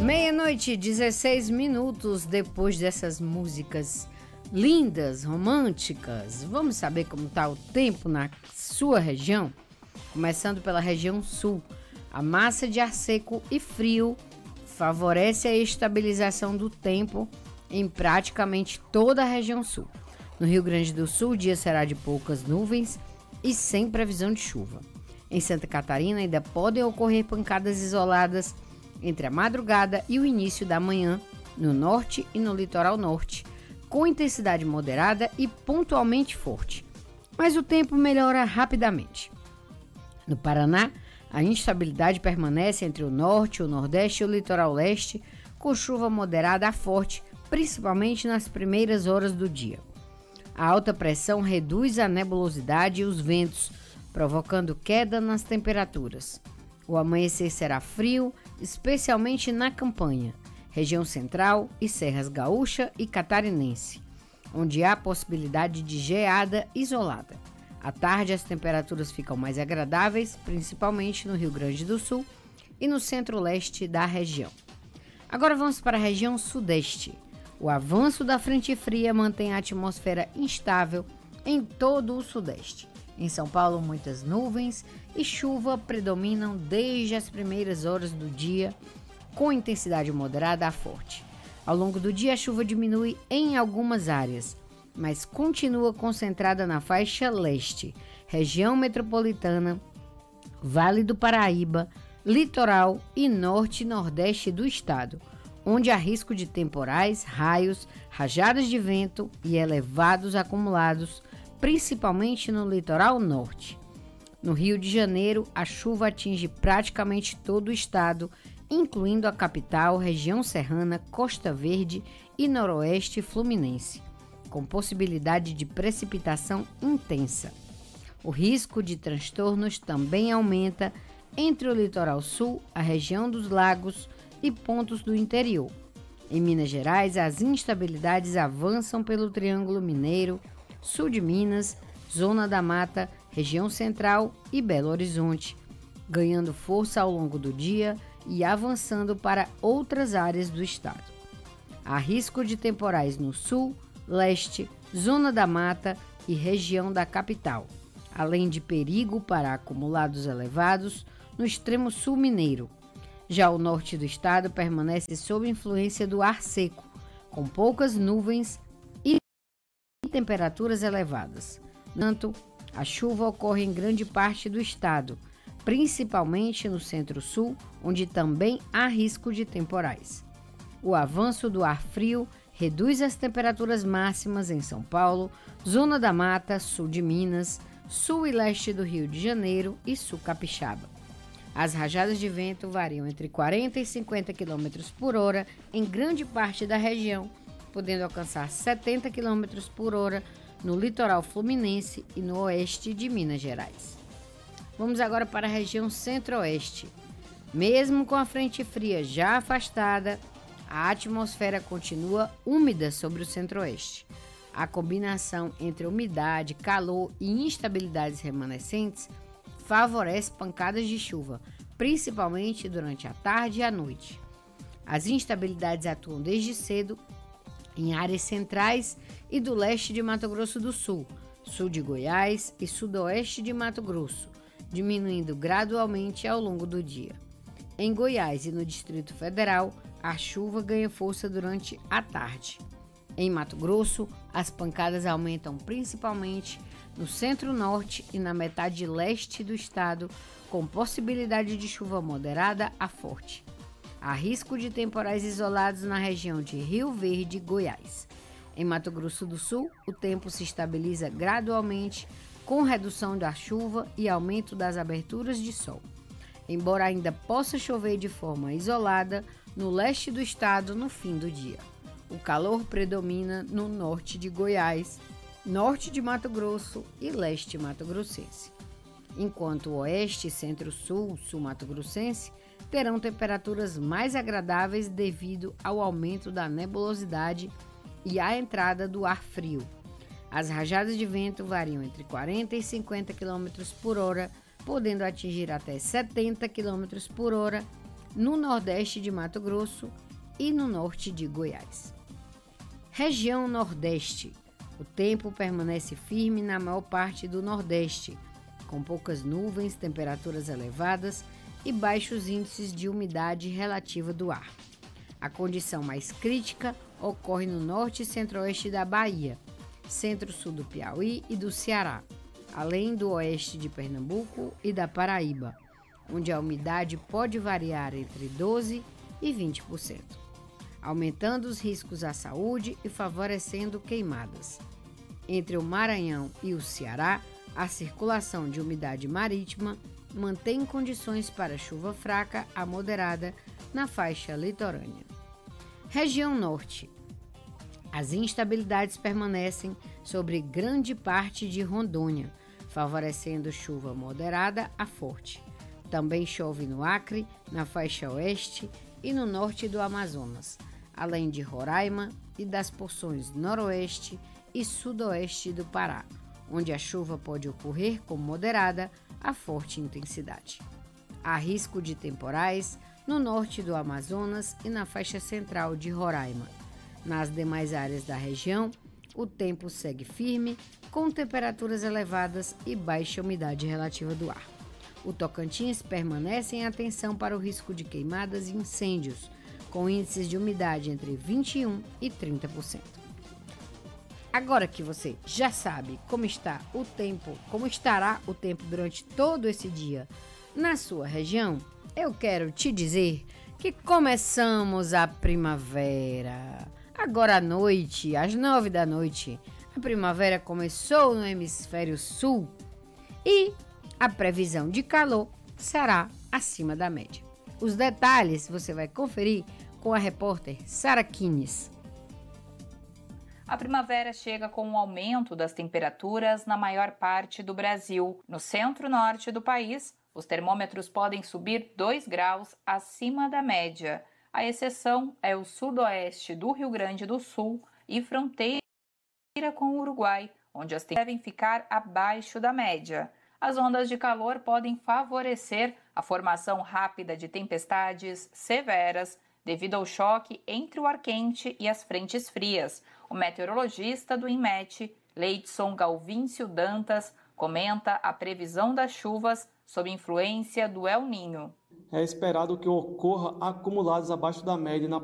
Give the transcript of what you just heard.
Meia-noite, 16 minutos depois dessas músicas lindas, românticas. Vamos saber como está o tempo na sua região? Começando pela região sul. A massa de ar seco e frio favorece a estabilização do tempo em praticamente toda a região sul. No Rio Grande do Sul, o dia será de poucas nuvens e sem previsão de chuva. Em Santa Catarina, ainda podem ocorrer pancadas isoladas entre a madrugada e o início da manhã, no norte e no litoral norte, com intensidade moderada e pontualmente forte. Mas o tempo melhora rapidamente. No Paraná, a instabilidade permanece entre o norte, o nordeste e o litoral leste, com chuva moderada a forte, principalmente nas primeiras horas do dia. A alta pressão reduz a nebulosidade e os ventos, provocando queda nas temperaturas. O amanhecer será frio, especialmente na campanha, região central e serras gaúcha e catarinense, onde há possibilidade de geada isolada. À tarde, as temperaturas ficam mais agradáveis, principalmente no Rio Grande do Sul e no centro-leste da região. Agora vamos para a região sudeste. O avanço da frente fria mantém a atmosfera instável em todo o sudeste. Em São Paulo, muitas nuvens e chuva predominam desde as primeiras horas do dia, com intensidade moderada a forte. Ao longo do dia, a chuva diminui em algumas áreas, mas continua concentrada na faixa leste, região metropolitana, Vale do Paraíba, litoral e norte e nordeste do estado, onde há risco de temporais, raios, rajadas de vento e elevados acumulados, principalmente no litoral norte. No Rio de Janeiro, a chuva atinge praticamente todo o estado, incluindo a capital, região serrana, Costa Verde e noroeste fluminense, com possibilidade de precipitação intensa. O risco de transtornos também aumenta entre o litoral sul, a região dos lagos e pontos do interior. Em Minas Gerais, as instabilidades avançam pelo Triângulo Mineiro, sul de Minas, Zona da Mata, região central e Belo Horizonte, ganhando força ao longo do dia e avançando para outras áreas do estado. Há risco de temporais no sul, leste, Zona da Mata e região da capital, além de perigo para acumulados elevados no extremo sul mineiro. Já o norte do estado permanece sob influência do ar seco, com poucas nuvens e temperaturas elevadas. No entanto, a chuva ocorre em grande parte do estado, principalmente no centro-sul, onde também há risco de temporais. O avanço do ar frio reduz as temperaturas máximas em São Paulo, Zona da Mata, sul de Minas, sul e leste do Rio de Janeiro e sul capixaba. As rajadas de vento variam entre 40 e 50 km por hora em grande parte da região, podendo alcançar 70 km por hora no litoral fluminense e no oeste de Minas Gerais. Vamos agora para a região centro-oeste. Mesmo com a frente fria já afastada, a atmosfera continua úmida sobre o centro-oeste. A combinação entre umidade, calor e instabilidades remanescentes favorece pancadas de chuva, principalmente durante a tarde e a noite. As instabilidades atuam desde cedo em áreas centrais e do leste de Mato Grosso do Sul, sul de Goiás e sudoeste de Mato Grosso, diminuindo gradualmente ao longo do dia. Em Goiás e no Distrito Federal, a chuva ganha força durante a tarde. Em Mato Grosso, as pancadas aumentam principalmente no centro-norte e na metade leste do estado, com possibilidade de chuva moderada a forte. Há risco de temporais isolados na região de Rio Verde, Goiás. Em Mato Grosso do Sul, o tempo se estabiliza gradualmente, com redução da chuva e aumento das aberturas de sol. Embora ainda possa chover de forma isolada no leste do estado no fim do dia. O calor predomina no norte de Goiás, norte de Mato Grosso e leste mato-grossense. Enquanto o oeste, centro-sul, sul mato-grossense terão temperaturas mais agradáveis devido ao aumento da nebulosidade e à entrada do ar frio. As rajadas de vento variam entre 40 e 50 km por hora, podendo atingir até 70 km por hora no nordeste de Mato Grosso e no norte de Goiás. Região Nordeste. O tempo permanece firme na maior parte do Nordeste, com poucas nuvens, temperaturas elevadas e baixos índices de umidade relativa do ar. A condição mais crítica ocorre no norte e centro-oeste da Bahia, centro-sul do Piauí e do Ceará, além do oeste de Pernambuco e da Paraíba, onde a umidade pode variar entre 12% e 20%, aumentando os riscos à saúde e favorecendo queimadas. Entre o Maranhão e o Ceará, a circulação de umidade marítima mantém condições para chuva fraca a moderada na faixa litorânea. Região Norte. As instabilidades permanecem sobre grande parte de Rondônia, favorecendo chuva moderada a forte. Também chove no Acre, na faixa oeste e no norte do Amazonas, além de Roraima e das porções noroeste e sudoeste do Pará, onde a chuva pode ocorrer com moderada a forte intensidade. Há risco de temporais no norte do Amazonas e na faixa central de Roraima. Nas demais áreas da região, o tempo segue firme, com temperaturas elevadas e baixa umidade relativa do ar. O Tocantins permanece em atenção para o risco de queimadas e incêndios, com índices de umidade entre 21% e 30%. Agora que você já sabe como estará o tempo durante todo esse dia na sua região, eu quero te dizer que começamos a primavera. Agora à noite, às 9 da noite, a primavera começou no hemisfério sul e a previsão de calor será acima da média. Os detalhes você vai conferir com a repórter Sara Kines. A primavera chega com o aumento das temperaturas na maior parte do Brasil. No centro-norte do país, os termômetros podem subir 2 graus acima da média. A exceção é o sudoeste do Rio Grande do Sul e fronteira com o Uruguai, onde as temperaturas devem ficar abaixo da média. As ondas de calor podem favorecer a formação rápida de tempestades severas devido ao choque entre o ar quente e as frentes frias. O meteorologista do INMET, Leidson Galvíncio Dantas, comenta a previsão das chuvas sob influência do El Niño. É esperado que ocorra acumulados abaixo da média na